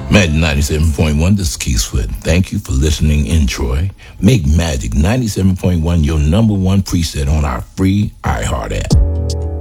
Magic 97.1, this is Keith Sweat. Thank you for listening in, Troy. Make Magic 97.1 your number one preset on our free iHeart app.